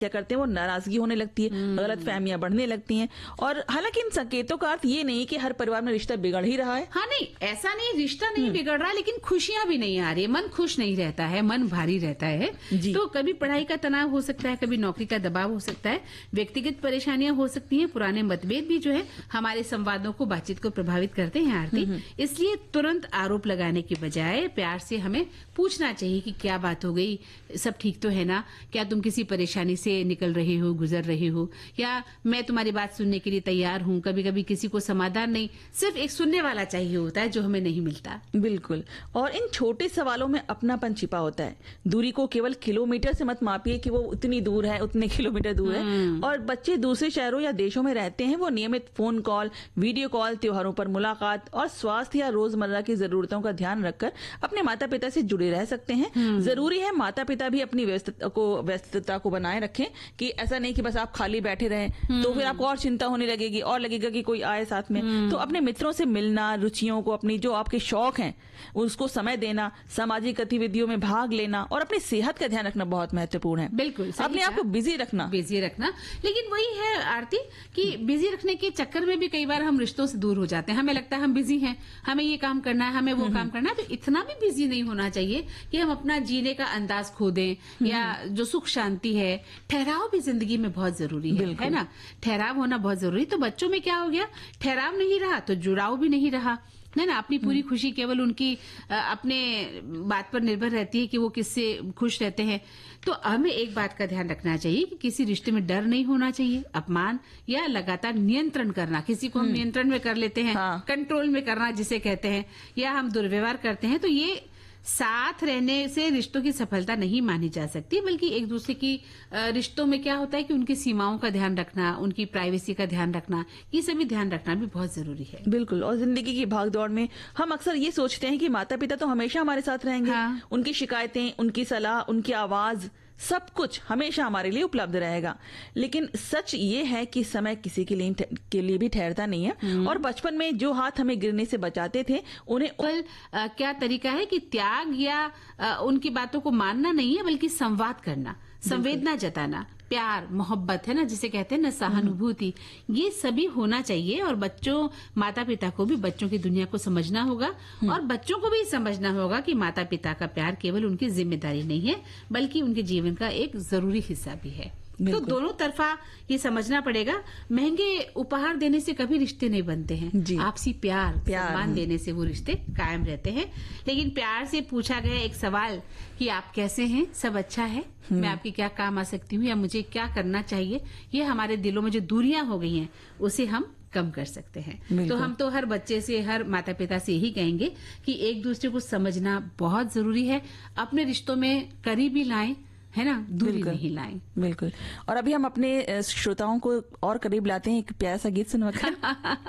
क्या करते हैं वो नाराजगी होने लगती है, गलत फहमियां बढ़ने लगती हैं। और हालांकि इन संकेतों का अर्थ ये नहीं कि हर परिवार में रिश्ता बिगड़ ही रहा है। हाँ, नहीं, ऐसा नहीं, रिश्ता नहीं बिगड़ रहा, लेकिन खुशियां भी नहीं आ रही है, मन खुश नहीं रहता है, मन भारी रहता है। तो कभी पढ़ाई का तनाव हो सकता है, कभी नौकरी का दबाव हो सकता है, व्यक्तिगत परेशानियां हो सकती हैं, पुराने मतभेद भी जो है हमारे संवादों को, बातचीत को प्रभावित करते हैं आरती। इसलिए तुरंत आरोप लगाने की बजाय प्यार से हमें पूछना चाहिए कि क्या बात हो गई, सब ठीक तो है ना, क्या तुम किसी परेशानी से निकल रहे हो, गुजर रहे हो, या मैं तुम्हारी बात सुनने के लिए तैयार हूँ। कभी कभी किसी को समाधान नहीं, सिर्फ एक सुनने वाला चाहिए होता है, जो हमें नहीं मिलता। बिल्कुल। और इन छोटे सवालों में अपनापन छिपा होता है। दूरी को केवल किलोमीटर से मत मापिए कि वो उतनी दूर है, उतने किलोमीटर दूर है। और बच्चे दूसरे शहरों या देशों में रहते हैं, वो नियमित फोन कॉल, वीडियो कॉल, त्योहारों पर मुलाकात और स्वास्थ्य या रोजमर्रा की जरूरतों का ध्यान रखकर अपने माता पिता से जुड़े रह सकते हैं। जरूरी है माता पिता भी अपनी व्यस्तता को बनाए रखें, कि ऐसा नहीं कि बस आप खाली बैठे रहें, तो फिर आपको और चिंता होने लगेगी और लगेगा कि कोई आए साथ में। तो अपने मित्रों से मिलना, रुचियों को, अपनी जो आपके शौक हैं उसको समय देना, सामाजिक गतिविधियों में भाग लेना और अपनी सेहत का ध्यान रखना बहुत महत्वपूर्ण है। बिल्कुल, अपने आप को बिजी रखना। लेकिन वही है आरती कि बिजी रखने के चक्कर में भी कई बार हम रिश्तों से दूर हो जाते हैं। हमें लगता है हम बिजी हैं, हमें ये काम करना है, हमें वो काम करना है। तो इतना भी बिजी नहीं होना चाहिए कि हम अपना जीने का अंदाज खो दें, या जो सुख शांति है, ठहराव भी जिंदगी में बहुत जरूरी है ना। ठहराव होना बहुत जरूरी। तो बच्चों में क्या हो गया, ठहराव नहीं रहा तो जुड़ाव भी नहीं रहा, है ना। अपनी पूरी खुशी केवल उनकी अपने बात पर निर्भर रहती है कि वो किससे खुश रहते हैं। तो हमें एक बात का ध्यान रखना चाहिए कि किसी रिश्ते में डर नहीं होना चाहिए, अपमान या लगातार नियंत्रण करना। किसी को हम नियंत्रण में कर लेते हैं, कंट्रोल में करना जिसे कहते हैं, या हम दुर्व्यवहार करते हैं, तो ये साथ रहने से रिश्तों की सफलता नहीं मानी जा सकती। बल्कि एक दूसरे की रिश्तों में क्या होता है कि उनकी सीमाओं का ध्यान रखना, उनकी प्राइवेसी का ध्यान रखना, ये सभी ध्यान रखना भी बहुत जरूरी है। बिल्कुल। और जिंदगी की भागदौड़ में हम अक्सर ये सोचते हैं कि माता पिता तो हमेशा हमारे साथ रहेंगे। उनकी शिकायतें, उनकी सलाह, उनकी आवाज, सब कुछ हमेशा हमारे लिए उपलब्ध रहेगा। लेकिन सच ये है कि समय किसी के लिए भी ठहरता नहीं है। और बचपन में जो हाथ हमें गिरने से बचाते थे, उन्हें क्या तरीका है कि त्याग या उनकी बातों को मानना नहीं है, बल्कि संवाद करना, संवेदना जताना, प्यार, मोहब्बत, है ना, जिसे कहते हैं ना, सहानुभूति, ये सभी होना चाहिए। और बच्चों, माता पिता को भी बच्चों की दुनिया को समझना होगा, और बच्चों को भी समझना होगा कि माता पिता का प्यार केवल उनकी जिम्मेदारी नहीं है, बल्कि उनके जीवन का एक जरूरी हिस्सा भी है। तो दोनों तरफा ये समझना पड़ेगा। महंगे उपहार देने से कभी रिश्ते नहीं बनते हैं। आपसी प्यार सम्मान देने से वो रिश्ते कायम रहते हैं। लेकिन प्यार से पूछा गया एक सवाल कि आप कैसे हैं, सब अच्छा है, मैं आपके क्या काम आ सकती हूँ, या मुझे क्या करना चाहिए, ये हमारे दिलों में जो दूरियां हो गई हैं उसे हम कम कर सकते हैं। तो हम तो हर बच्चे से, हर माता पिता से यही कहेंगे कि एक दूसरे को समझना बहुत जरूरी है। अपने रिश्तों में करीबी लाएं, है ना, दूरी नहीं लाएं। बिल्कुल। और अभी हम अपने श्रोताओं को और करीब लाते हैं एक प्यारा सा गीत सुनवाकर।